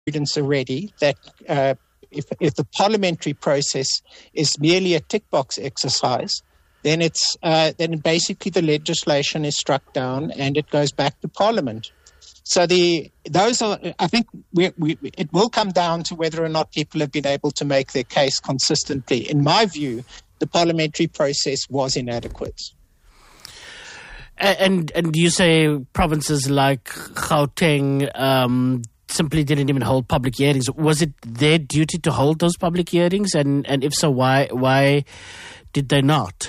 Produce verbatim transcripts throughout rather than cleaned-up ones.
jurisprudence already that uh, if, if the parliamentary process is merely a tick box exercise, then it's uh, then basically the legislation is struck down and it goes back to Parliament. So the those are, I think, we, we, it will come down to whether or not people have been able to make their case consistently. In my view, the parliamentary process was inadequate. And and you say provinces like Gauteng um, simply didn't even hold public hearings. Was it their duty to hold those public hearings? And, and if so, why why did they not?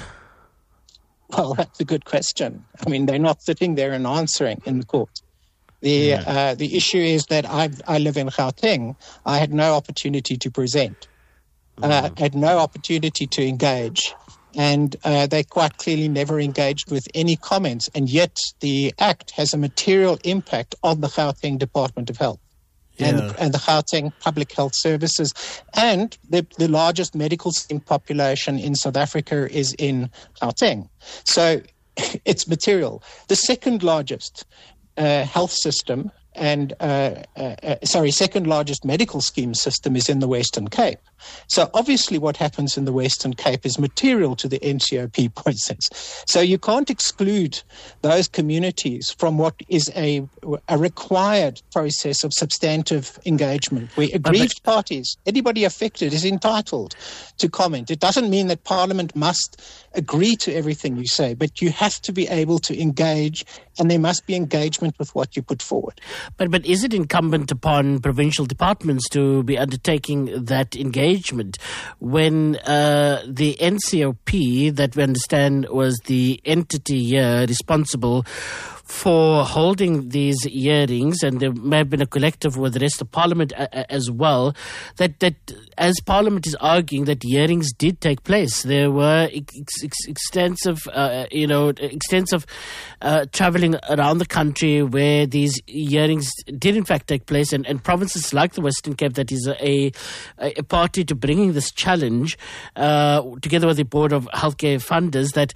Well, that's a good question. I mean, they're not sitting there and answering in the court. The yeah. uh, the issue is that I I live in Gauteng. I had no opportunity to present. Mm. Uh, I had no opportunity to engage. And uh, they quite clearly never engaged with any comments. And yet the Act has a material impact on the Gauteng Department of Health yeah. and, the, and the Gauteng Public Health Services. And the, the largest medical scheme population in South Africa is in Gauteng. So it's material. The second largest uh, health system and, uh, uh, uh, sorry, second largest medical scheme system is in the Western Cape. So obviously what happens in the Western Cape is material to the N C O P process. So you can't exclude those communities from what is a, a required process of substantive engagement where aggrieved parties, anybody affected is entitled to comment. It doesn't mean that Parliament must agree to everything you say, but you have to be able to engage, and there must be engagement with what you put forward. But but is it incumbent upon provincial departments to be undertaking that engagement when uh, the N C O P, that we understand was the entity here responsible for holding these hearings, and there may have been a collective with the rest of Parliament a- a- as well, that, that as Parliament is arguing that hearings did take place, there were ex- ex- extensive, uh, you know, extensive uh, travelling around the country where these hearings did in fact take place, and, and provinces like the Western Cape, that is a, a, a party to bringing this challenge, uh, together with the Board of Healthcare Funders, that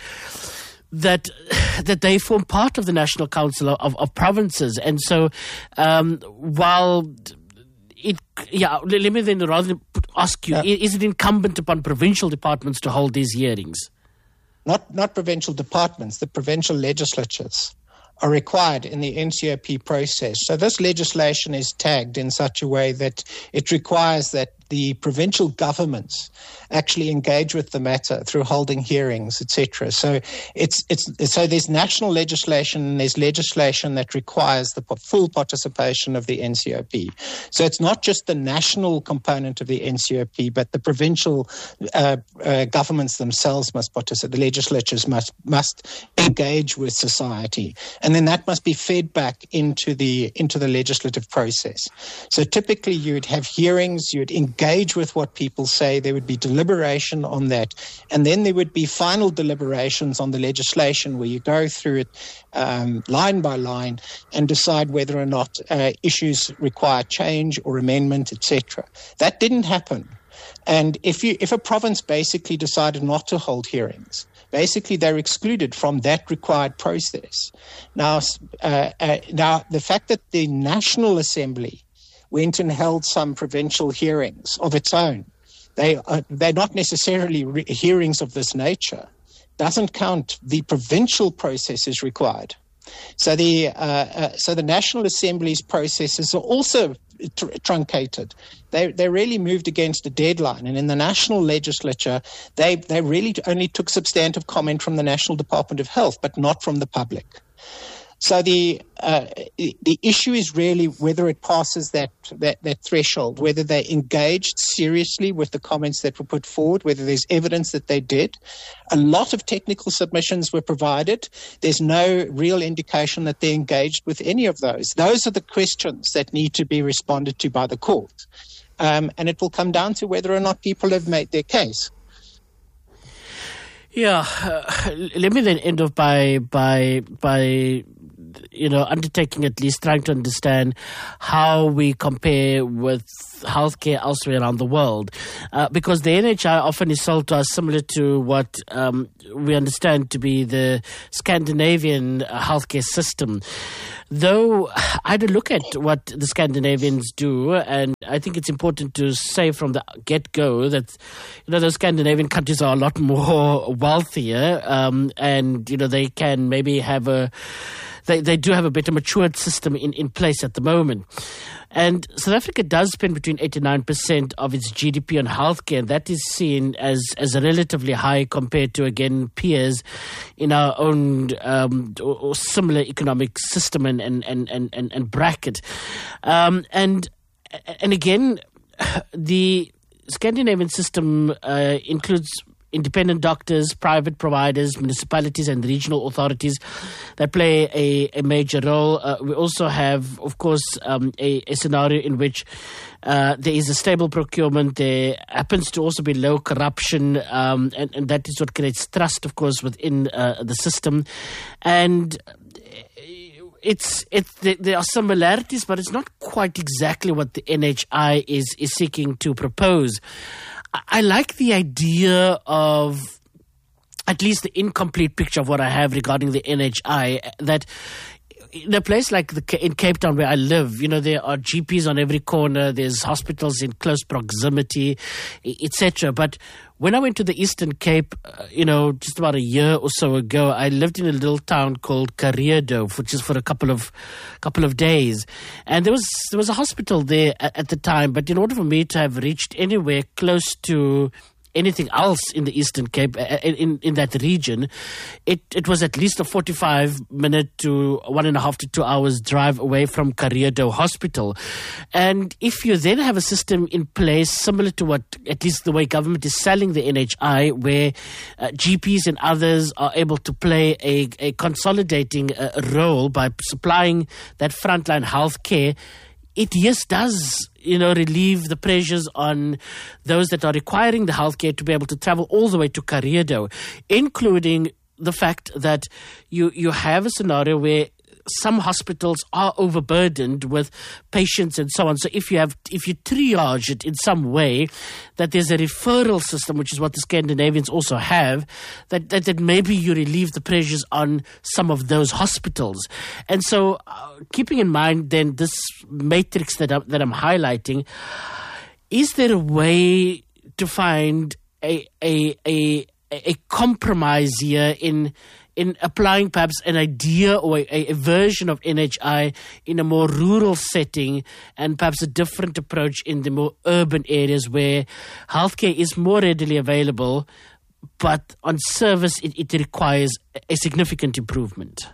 that that they form part of the National Council of, of Provinces. And so um, while it, yeah, let me then rather ask you, yeah. is it incumbent upon provincial departments to hold these hearings? Not, not provincial departments, the provincial legislatures are required in the N C O P process. So this legislation is tagged in such a way that it requires that the provincial governments actually engage with the matter through holding hearings, et cetera. So it's it's so there's national legislation and there's legislation that requires the full participation of the N C O P. So it's not just the national component of the N C O P, but the provincial uh, uh, governments themselves must participate. The legislatures must must engage with society, and then that must be fed back into the into the legislative process. So typically, you'd have hearings, you'd engage with what people say, there would be deliberation on that, and then there would be final deliberations on the legislation where you go through it um, line by line and decide whether or not uh, issues require change or amendment, et cetera. That didn't happen. And if you if a province basically decided not to hold hearings, basically they're excluded from that required process. Now, uh, uh, now the fact that the National Assembly went and held some provincial hearings of its own, they are, they're not necessarily re- hearings of this nature, doesn't count. The provincial process is required. So the uh, uh, so the National Assembly's processes are also tr- truncated. They they really moved against a deadline, and in the national legislature, they they really only took substantive comment from the National Department of Health, but not from the public. So the uh, the issue is really whether it passes that, that that threshold, whether they engaged seriously with the comments that were put forward, whether there's evidence that they did. A lot of technical submissions were provided. There's no real indication that they engaged with any of those. Those are the questions that need to be responded to by the court. Um, and it will come down to whether or not people have made their case. Yeah, uh, let me then end off by by by you know, undertaking at least trying to understand how we compare with healthcare elsewhere around the world. Uh, because the N H I often is sold to us similar to what um, we understand to be the Scandinavian uh, healthcare system. Though I had a look at what the Scandinavians do, and I think it's important to say from the get-go that, you know, those Scandinavian countries are a lot more wealthier, um, and, you know, they can maybe have a, they, they do have a better matured system in, in place at the moment. And South Africa does spend between eight to nine percent of its G D P on healthcare, and that is seen as, as a relatively high compared to, again, peers in our own um, or, or similar economic system and, and, and, and, and bracket. Um, and, and again, the Scandinavian system uh, includes independent doctors, private providers, municipalities and regional authorities that play a, a major role. Uh, we also have, of course, um, a, a scenario in which uh, there is a stable procurement. There happens to also be low corruption, um, and, and that is what creates trust, of course, within uh, the system. And It's it's there are similarities, but it's not quite exactly what the N H I is is seeking to propose. I like the idea of at least the incomplete picture of what I have regarding the N H I, that in a place like the, in Cape Town where I live, you know, there are G Ps on every corner, there's hospitals in close proximity, et cetera. But when I went to the Eastern Cape, uh, you know, just about a year or so ago, I lived in a little town called Kareedorp, which is for a couple of couple of days, and there was there was a hospital there at, at the time. But in order for me to have reached anywhere close to anything else in the Eastern Cape, in, in that region, it, it was at least a forty-five minute to one and a half to two hours drive away from Kareedorp Hospital. And if you then have a system in place similar to what, at least the way government is selling the N H I, where uh, G Ps and others are able to play a, a consolidating uh, role by supplying that frontline health care, it yes does, you know, relieve the pressures on those that are requiring the healthcare to be able to travel all the way to Kareedorp, including the fact that you you have a scenario where some hospitals are overburdened with patients and so on. So if you have, if you triage it in some way, that there's a referral system, which is what the Scandinavians also have, that, that, that maybe you relieve the pressures on some of those hospitals. And so uh, keeping in mind then this matrix that I'm, that I'm highlighting, is there a way to find a, a, a, a compromise here in in applying perhaps an idea or a, a version of N H I in a more rural setting, and perhaps a different approach in the more urban areas where healthcare is more readily available, but on service it, it requires a significant improvement?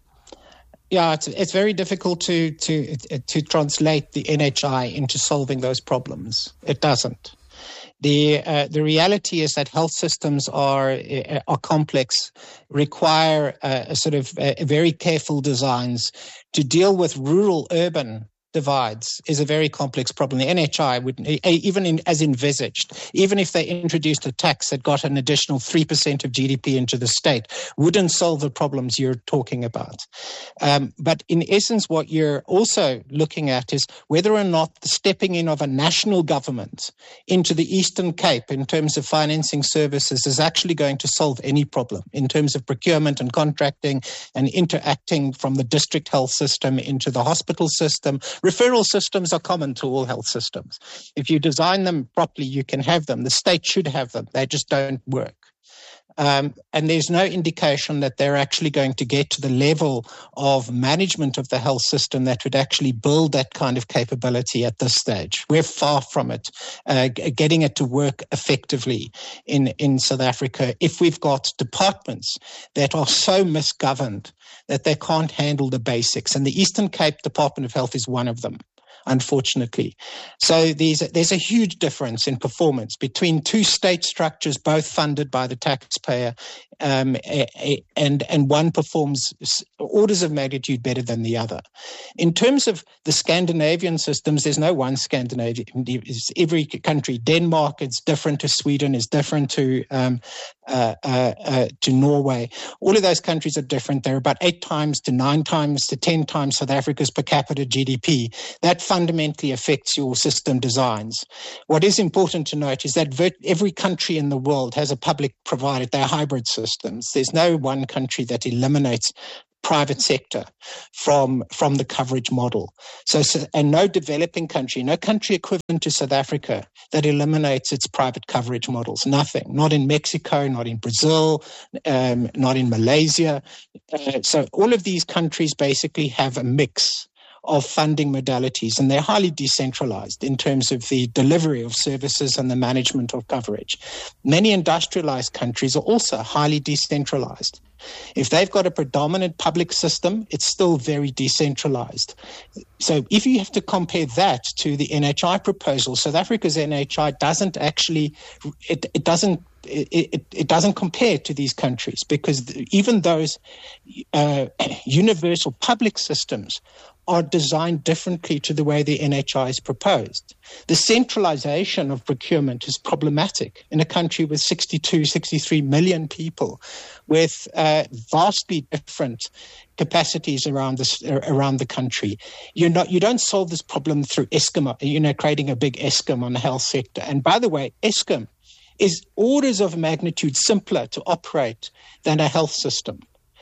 Yeah, it's it's very difficult to to to translate the N H I into solving those problems. It doesn't. The uh, the reality is that health systems are are complex, require uh, a sort of uh, very careful designs. To deal with rural urban divides is a very complex problem. The N H I would, even in, as envisaged, even if they introduced a tax that got an additional three percent of G D P into the state, wouldn't solve the problems you're talking about. Um, but in essence, what you're also looking at is whether or not the stepping in of a national government into the Eastern Cape in terms of financing services is actually going to solve any problem in terms of procurement and contracting and interacting from the district health system into the hospital system. Referral systems are common to all health systems. If you design them properly, you can have them. The state should have them. They just don't work. Um, and there's no indication that they're actually going to get to the level of management of the health system that would actually build that kind of capability at this stage. We're far from it, uh, getting it to work effectively in, in South Africa if we've got departments that are so misgoverned that they can't handle the basics. And the Eastern Cape Department of Health is one of them. unfortunately. So there's, there's a huge difference in performance between two state structures, both funded by the taxpayer, um, and, and one performs orders of magnitude better than the other. In terms of the Scandinavian systems, there's no one Scandinavian. Every country, Denmark, it's different to Sweden, is different to um, uh, uh, uh, to Norway. All of those countries are different. They're about eight times to nine times to ten times South Africa's per capita G D P. That fundamentally affects your system designs. What is important to note is that every country in the world has a public provider. They're hybrid systems. There's no one country that eliminates private sector from from the coverage model. So, so, and no developing country, no country equivalent to South Africa that eliminates its private coverage models. Nothing. Not in Mexico, not in Brazil, um, not in Malaysia. Uh, so all of these countries basically have a mix of funding modalities, and they're highly decentralized in terms of the delivery of services and the management of coverage. Many industrialized countries are also highly decentralized. If they've got a predominant public system, it's still very decentralized. So if you have to compare that to the N H I proposal, South Africa's N H I doesn't actually, it, it doesn't It, it, it doesn't compare to these countries, because the, even those uh, universal public systems are designed differently to the way the N H I is proposed. The centralization of procurement is problematic in a country with sixty-two, sixty-three million people, with uh, vastly different capacities around this around the country. You're not you don't solve this problem through Eskom, you know, creating a big Eskom on the health sector. And by the way, Eskom is orders of magnitude simpler to operate than a health system.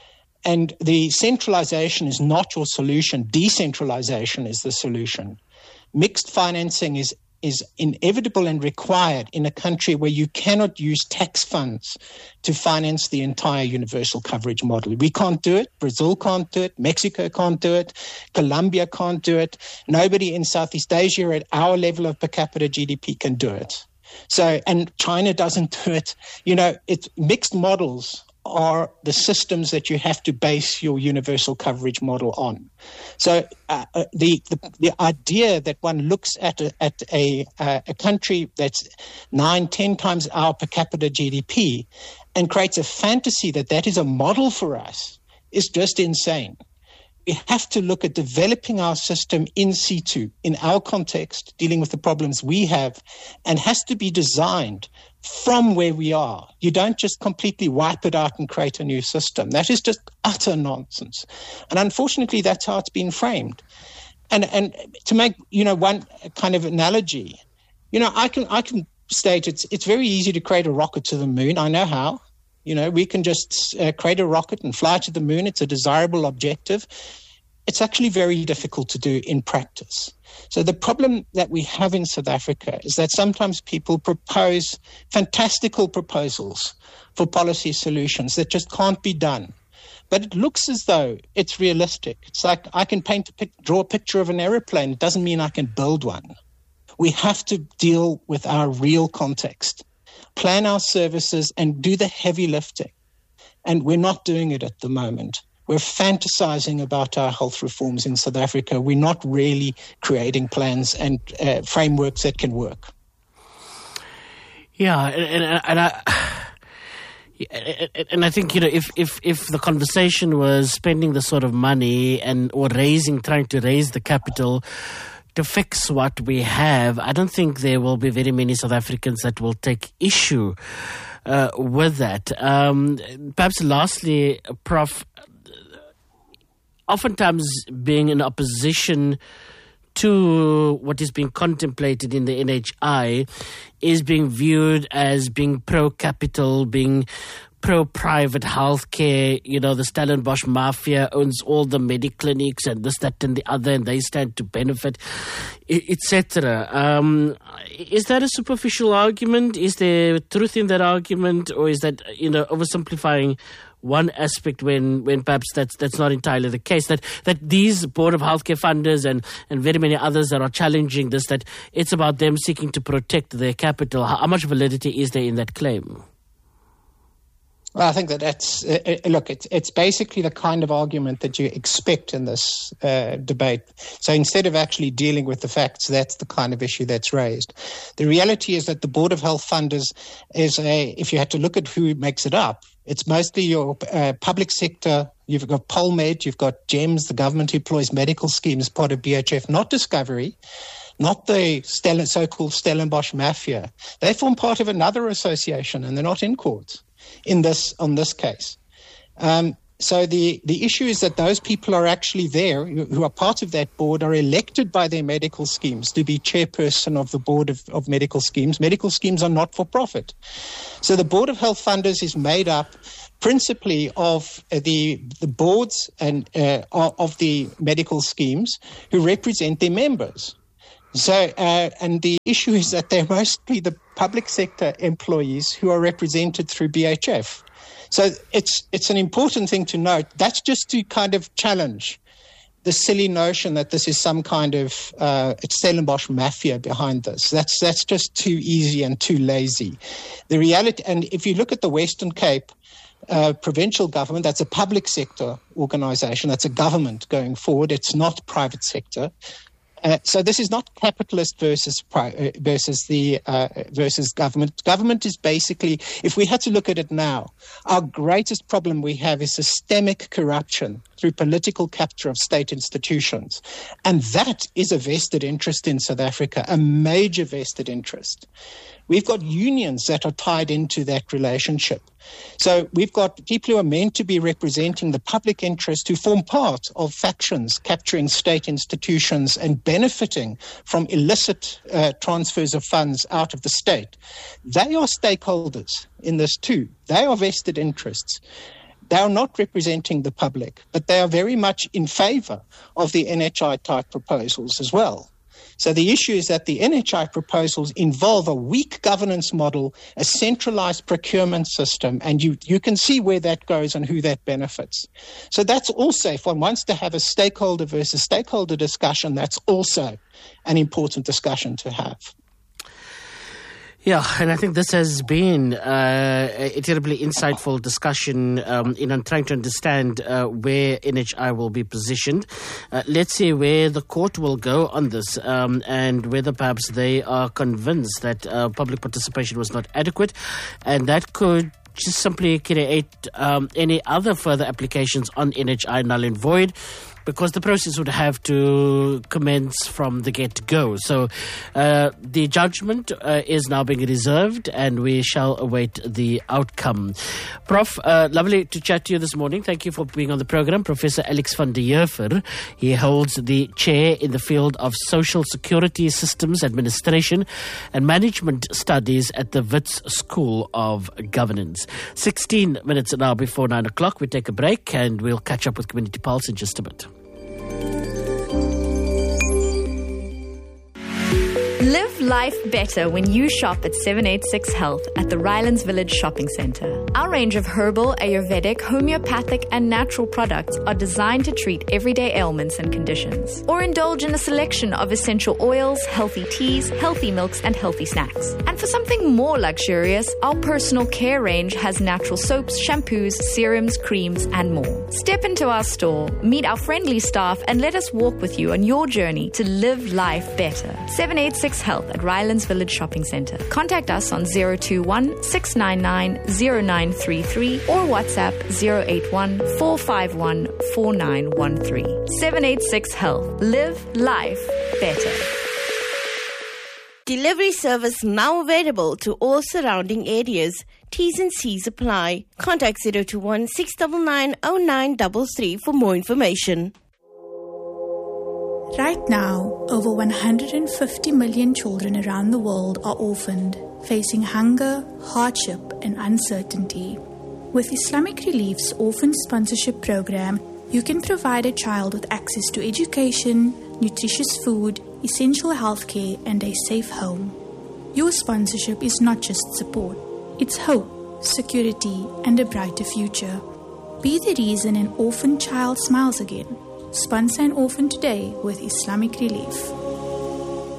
And the centralization is not your solution. Decentralization is the solution. Mixed financing is, is inevitable and required in a country where you cannot use tax funds to finance the entire universal coverage model. We can't do it. Brazil can't do it. Mexico can't do it. Colombia can't do it. Nobody in Southeast Asia at our level of per capita G D P can do it. So, and China doesn't do it. You know, it's mixed models are the systems that you have to base your universal coverage model on. So, uh, the, the the idea that one looks at a, at a uh, a country that's nine, ten times our per capita G D P and creates a fantasy that that is a model for us is just insane. We have to look at developing our system in situ, in our context, dealing with the problems we have, and has to be designed from where we are. You don't just completely wipe it out and create a new system. That is just utter nonsense. And unfortunately, that's how it's been framed. And and to make, you know, one kind of analogy, you know, I can I can state it's it's very easy to create a rocket to the moon. I know how. You know, we can just uh, create a rocket and fly to the moon. It's a desirable objective. It's actually very difficult to do in practice. So the problem that we have in South Africa is that sometimes people propose fantastical proposals for policy solutions that just can't be done. But it looks as though it's realistic. It's like I can paint a pic- draw a picture of an aeroplane. It doesn't mean I can build one. We have to deal with our real context, plan our services, and do the heavy lifting. And we're not doing it at the moment. We're fantasizing about our health reforms in South Africa. We're not really creating plans and uh, frameworks that can work. Yeah, and, and, and I... And I think, you know, if, if, if the conversation was spending the sort of money and or raising, trying to raise the capital to fix what we have, I don't think there will be very many South Africans that will take issue uh, with that. Um, perhaps lastly, Professor oftentimes being in opposition to what is being contemplated in the N H I is being viewed as being pro-capital, being pro-private healthcare. You know, the Stellenbosch mafia owns all the mediclinics and this, that and the other, and they stand to benefit, et cetera. Um, is that a superficial argument? Is there truth in that argument? Or is that, you know, oversimplifying one aspect when, when perhaps that's that's not entirely the case, that that these Board of Healthcare funders and, and very many others that are challenging this, that it's about them seeking to protect their capital? How, how much validity is there in that claim? Well, I think that that's, uh, look, it's, it's basically the kind of argument that you expect in this uh, debate. So instead of actually dealing with the facts, that's the kind of issue that's raised. The reality is that the Board of Health Funders is a, if you had to look at who makes it up, it's mostly your uh, public sector. You've got PolMed, you've got GEMS, the government employs medical schemes, part of B H F, not Discovery, not the Stell- so-called Stellenbosch Mafia. They form part of another association and they're not in court in this on this case. Um, so the, the issue is that those people are actually there, who are part of that board, are elected by their medical schemes to be chairperson of the board of, of medical schemes. Medical schemes are not for profit. So the Board of Health Funders is made up principally of the the boards and uh, of the medical schemes who represent their members. So, uh, and the issue is that they're mostly the public sector employees who are represented through B H F. So it's it's an important thing to note. That's just to kind of challenge the silly notion that this is some kind of uh, Stellenbosch mafia behind this. That's that's just too easy and too lazy. The reality, and if you look at the Western Cape uh, provincial government, that's a public sector organisation. That's a government going forward. It's not private sector. Uh, so this is not capitalist versus pri- versus the uh, versus government. Government is basically, if we had to look at it now, our greatest problem we have is systemic corruption through political capture of state institutions. And that is a vested interest in South Africa, a major vested interest. We've got unions that are tied into that relationship. So we've got people who are meant to be representing the public interest who form part of factions capturing state institutions and benefiting from illicit uh, transfers of funds out of the state. They are stakeholders in this too. They are vested interests. They are not representing the public, but they are very much in favor of the N H I-type proposals as well. So the issue is that the N H I proposals involve a weak governance model, a centralized procurement system, and you, you can see where that goes and who that benefits. So that's also, if one wants to have a stakeholder versus stakeholder discussion, that's also an important discussion to have. Yeah, and I think this has been uh, a terribly insightful discussion um, in trying to understand uh, where N H I will be positioned. Uh, let's see where the court will go on this um, and whether perhaps they are convinced that uh, public participation was not adequate, and that could just simply create um, any other further applications on N H I null and void, because the process would have to commence from the get-go. So uh, the judgment uh, is now being reserved and we shall await the outcome. Prof, uh, lovely to chat to you this morning. Thank you for being on the program. Professor Alex van der Heever. He holds the chair in the field of Social Security Systems Administration and Management Studies at the Wits School of Governance. sixteen minutes now before nine o'clock. We take a break and we'll catch up with Community Pulse in just a bit. Live life better when you shop at seven eighty-six Health at the Rylands Village Shopping Centre. Our range of herbal, Ayurvedic, homeopathic and natural products are designed to treat everyday ailments and conditions. Or indulge in a selection of essential oils, healthy teas, healthy milks and healthy snacks. And for something more luxurious, our personal care range has natural soaps, shampoos, serums, creams and more. Step into our store, meet our friendly staff and let us walk with you on your journey to live life better. seven eighty-six Health at Rylands Village Shopping Centre. Contact us on zero two one, six nine nine, zero nine three three or WhatsApp zero eight one, four five one, four nine one three. seven eighty-six Health. Live life better. Delivery service now available to all surrounding areas. T's and C's apply. Contact zero two one, six nine nine, zero nine three three for more information. Right now, over one hundred fifty million children around the world are orphaned, facing hunger, hardship, and uncertainty. With Islamic Relief's Orphan Sponsorship Program, you can provide a child with access to education, nutritious food, essential healthcare, and a safe home. Your sponsorship is not just support, it's hope, security, and a brighter future. Be the reason an orphan child smiles again. Sponsor an orphan today with Islamic Relief.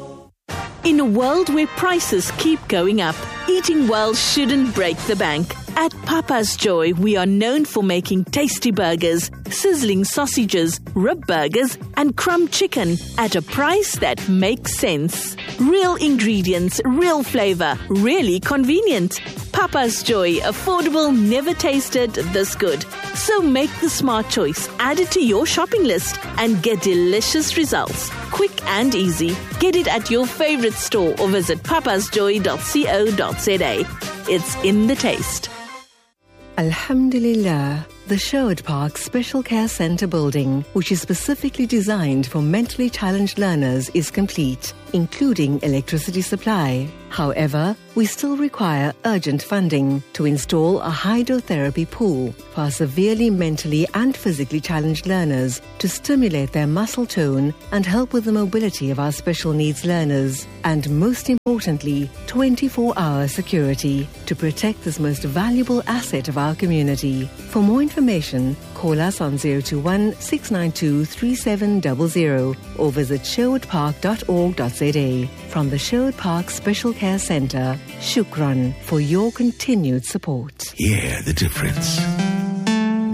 In a world where prices keep going up, eating well shouldn't break the bank. At Papa's Joy, we are known for making tasty burgers, sizzling sausages, rib burgers, and crumb chicken at a price that makes sense. Real ingredients, real flavor, really convenient. Papa's Joy, affordable, never tasted this good. So make the smart choice, add it to your shopping list, and get delicious results. Quick and easy. Get it at your favorite store or visit papas joy dot co dot za. It's in the taste. Alhamdulillah, the Sherwood Park Special Care Centre building, which is specifically designed for mentally challenged learners, is complete, including electricity supply. However, we still require urgent funding to install a hydrotherapy pool for our severely mentally and physically challenged learners to stimulate their muscle tone and help with the mobility of our special needs learners. And most importantly, twenty-four hour security to protect this most valuable asset of our community. For more information, call us on zero two one, six nine two, three seven zero zero or visit sherwood park dot org dot za. From the Sherwood Park Special Care Centre, Shukran for your continued support. Hear the difference.